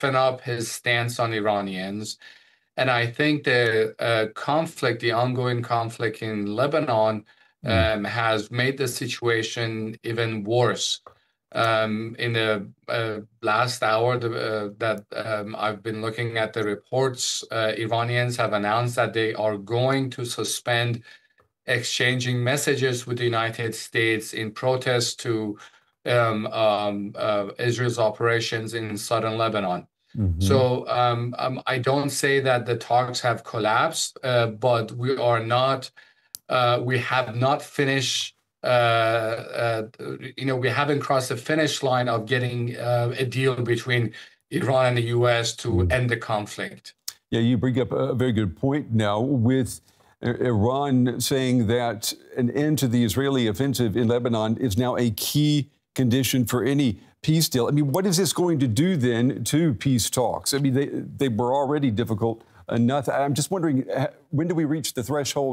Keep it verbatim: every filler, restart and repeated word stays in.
toughen up his stance on Iranians. And I think the uh, conflict, the ongoing conflict in Lebanon, Mm. um, has made the situation even worse. Um, in the uh, last hour the, uh, that um, I've been looking at the reports, uh, Iranians have announced that they are going to suspend exchanging messages with the United States in protest to um, um, uh, Israel's operations in southern Lebanon. Mm-hmm. So um, um, I don't say that the talks have collapsed, uh, but we are not, uh, we have not finished, uh, uh, you know, we haven't crossed the finish line of getting uh, a deal between Iran and the U S to Mm. end the conflict. Yeah, you bring up a very good point now with Iran saying that an end to the Israeli offensive in Lebanon is now a key condition for any peace deal. I mean, what is this going to do then to peace talks? I mean, they, they were already difficult enough. I'm just wondering, when do we reach the threshold